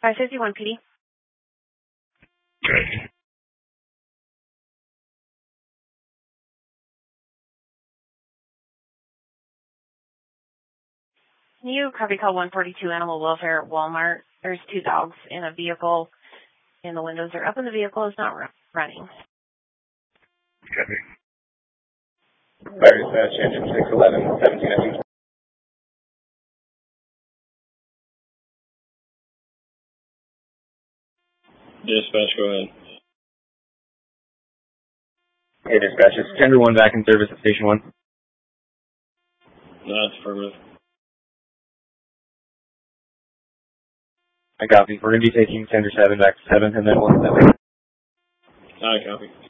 551 PD. Okay. Can you copy call 142 Animal Welfare at Walmart? There's 2 dogs in a vehicle, and the windows are up, and the vehicle is not running. Copy. Fire dispatch, engine 611, 17 Dispatch, go ahead. Hey, dispatch, is Tender 1 back in service at Station 1? No, it's affirmative. I copy. We're going to be taking Tender 7 back to 7 and then 1 7. I copy.